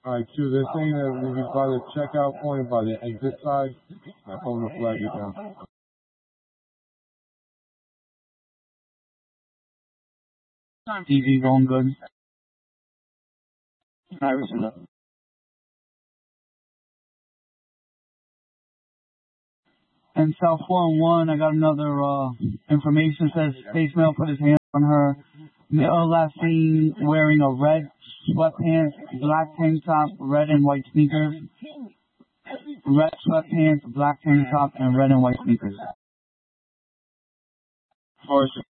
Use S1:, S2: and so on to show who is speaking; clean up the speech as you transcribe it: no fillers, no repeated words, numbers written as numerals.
S1: Alright, Q, they're saying that when you by the checkout point, by the exit side, my phone will flag you down.
S2: TV going good. Alright, listen up. And South 4-1, I got another information. Says Space Mail put his hand on her. Last seen wearing a red sweatpants, black tank top, red and white sneakers. Red sweatpants, black tank top, and red and white sneakers. Horse.